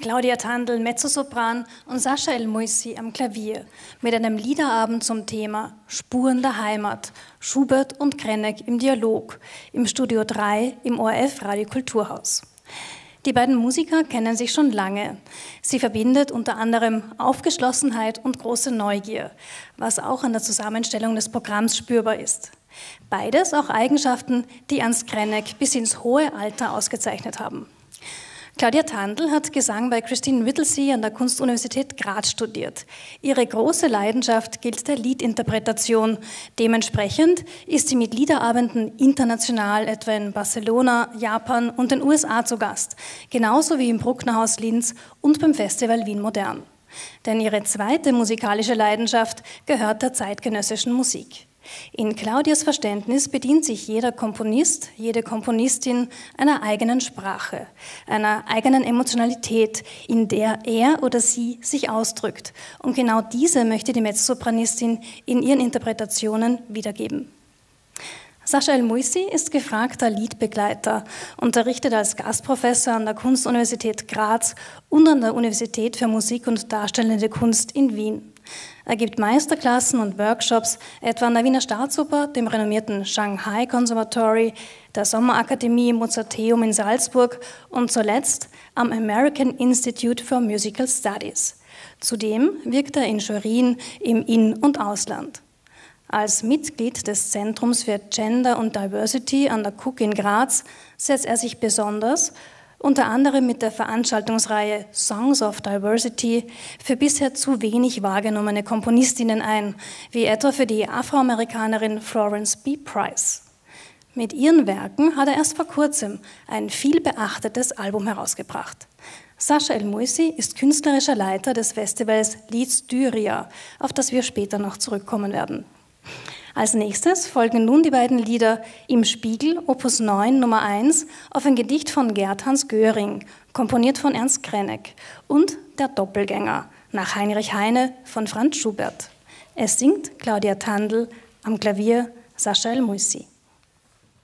Claudia Tandl, Mezzosopran und Sascha El-Moussi am Klavier mit einem Liederabend zum Thema Spuren der Heimat, Schubert und Krennek im Dialog im Studio 3 im ORF Radio Kulturhaus. Die beiden Musiker kennen sich schon lange. Sie verbindet unter anderem Aufgeschlossenheit und große Neugier, was auch an der Zusammenstellung des Programms spürbar ist. Beides auch Eigenschaften, die Ernst Krennek bis ins hohe Alter ausgezeichnet haben. Claudia Tandl hat Gesang bei Christine Whittlesey an der Kunstuniversität Graz studiert. Ihre große Leidenschaft gilt der Liedinterpretation. Dementsprechend ist sie mit Liederabenden international, etwa in Barcelona, Japan und den USA zu Gast, genauso wie im Brucknerhaus Linz und beim Festival Wien Modern. Denn ihre zweite musikalische Leidenschaft gehört der zeitgenössischen Musik. In Claudias Verständnis bedient sich jeder Komponist, jede Komponistin einer eigenen Sprache, einer eigenen Emotionalität, in der er oder sie sich ausdrückt. Und genau diese möchte die Mezzosopranistin in ihren Interpretationen wiedergeben. Sascha El-Moussi ist gefragter Liedbegleiter, unterrichtet als Gastprofessor an der Kunstuniversität Graz und an der Universität für Musik und Darstellende Kunst in Wien. Er gibt Meisterklassen und Workshops, etwa an der Wiener Staatsoper, dem renommierten Shanghai Conservatory, der Sommerakademie im Mozarteum in Salzburg und zuletzt am American Institute for Musical Studies. Zudem wirkt er in Jurien im In- und Ausland. Als Mitglied des Zentrums für Gender und Diversity an der KUK in Graz setzt er sich besonders unter anderem mit der Veranstaltungsreihe Songs of Diversity für bisher zu wenig wahrgenommene Komponistinnen ein, wie etwa für die Afroamerikanerin Florence B. Price. Mit ihren Werken hat er erst vor kurzem ein viel beachtetes Album herausgebracht. Sascha El-Moussi ist künstlerischer Leiter des Festivals Lieds Düria, auf das wir später noch zurückkommen werden. Als nächstes folgen nun die beiden Lieder Im Spiegel, Opus 9, Nummer 1, auf ein Gedicht von Gerd Hans Göring, komponiert von Ernst Krennek, und Der Doppelgänger, nach Heinrich Heine von Franz Schubert. Es singt Claudia Tandl, am Klavier Sascha El-Moussi.